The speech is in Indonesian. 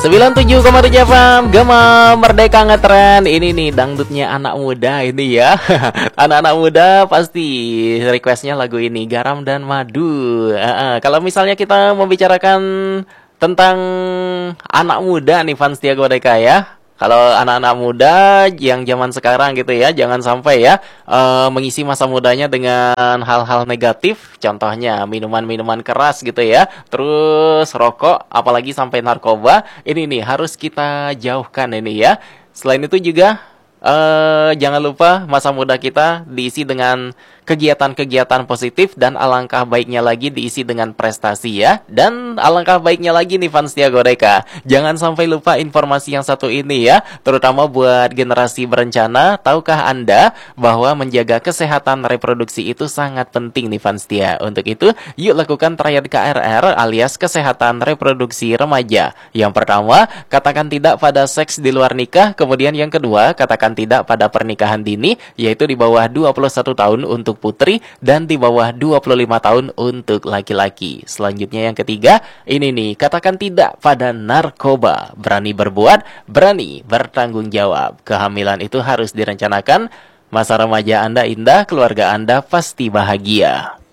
97,7 FM Gema Merdeka Ngetren. Ini nih dangdutnya anak muda ini ya. Anak-anak muda pasti requestnya lagu ini, Garam dan Madu. Kalau misalnya kita membicarakan tentang anak muda nih fans Setia Godeka ya. Kalau anak-anak muda yang zaman sekarang gitu ya, jangan sampai ya mengisi masa mudanya dengan hal-hal negatif. Contohnya minuman-minuman keras gitu ya, terus rokok, apalagi sampai narkoba. Ini nih harus kita jauhkan ini ya. Selain itu juga jangan lupa masa muda kita diisi dengan kegiatan-kegiatan positif, dan alangkah baiknya lagi diisi dengan prestasi ya. Dan alangkah baiknya lagi nih fans Setia Godeka, jangan sampai lupa informasi yang satu ini ya, terutama buat generasi berencana. Tahukah Anda bahwa menjaga kesehatan reproduksi itu sangat penting nih fans Setia? Untuk itu, yuk lakukan triad KRR alias kesehatan reproduksi remaja. Yang pertama, katakan tidak pada seks di luar nikah. Kemudian yang kedua, katakan tidak pada pernikahan dini, yaitu di bawah 21 tahun untuk putri dan di bawah 25 tahun untuk laki-laki. Selanjutnya yang ketiga, ini nih, katakan tidak pada narkoba. Berani berbuat, berani bertanggung jawab. Kehamilan itu harus direncanakan. Masa remaja Anda indah, keluarga Anda pasti bahagia.